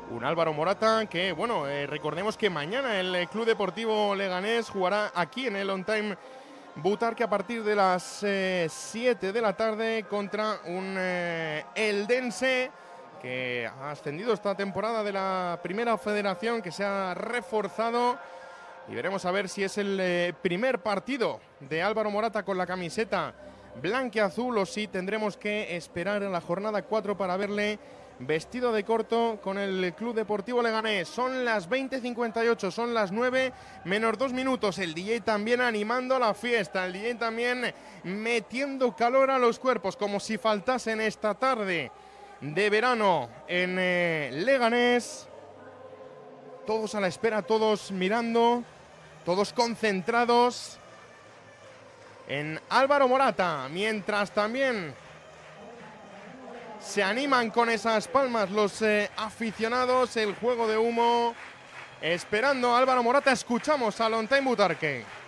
Un Álvaro Morata que, bueno, recordemos que mañana el Club Deportivo Leganés jugará aquí en el On Time Butarque a partir de las 7 de la tarde contra un Eldense que ha ascendido esta temporada de la Primera Federación, que se ha reforzado. Y veremos a ver si es el primer partido de Álvaro Morata con la camiseta blanquiazul o si tendremos que esperar a la jornada 4 para verle vestido de corto con el Club Deportivo Leganés. Son las 20:58, son las 9 menos 2 minutos. El DJ también animando la fiesta, el DJ también metiendo calor a los cuerpos, como si faltasen esta tarde de verano en Leganés. Todos a la espera, todos mirando, todos concentrados en Álvaro Morata, mientras también se animan con esas palmas los aficionados, el juego de humo, esperando a Álvaro Morata. Escuchamos al On Time Butarque.